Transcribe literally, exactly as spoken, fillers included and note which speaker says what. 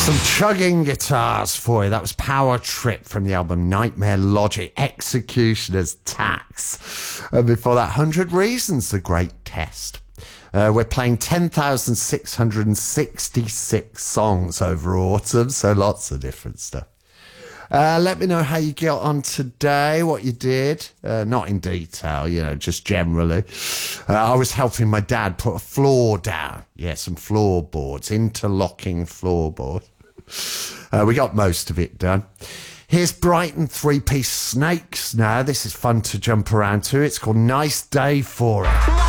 Speaker 1: Some chugging guitars for you. That was Power Trip from the album Nightmare Logic, Executioner's Tax. And before that, one hundred Reasons, The Great Test. Uh, we're playing ten thousand six hundred sixty-six songs over autumn, so lots of different stuff. Uh, let me know how you got on today, what you did. Uh, not in detail, you know, just generally. Uh, I was helping my dad put a floor down. Yeah, some floorboards, interlocking floorboard. Uh, we got most of it done. Here's Brighton three-piece Snakes now. This is fun to jump around to. It's called Nice Day For It.